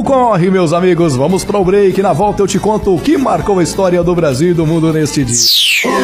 corre, meus amigos, vamos para o break. Na volta eu te conto o que marcou a história do Brasil e do mundo neste dia.